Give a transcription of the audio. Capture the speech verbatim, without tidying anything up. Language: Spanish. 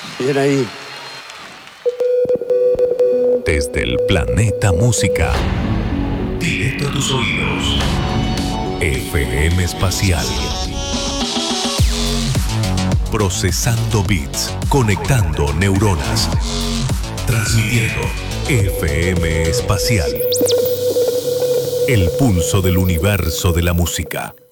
Bien ahí. Desde el planeta música, directo a tus oídos. F M Espacial. Procesando bits, conectando neuronas. Transmitiendo F M Espacial. El pulso del universo de la música.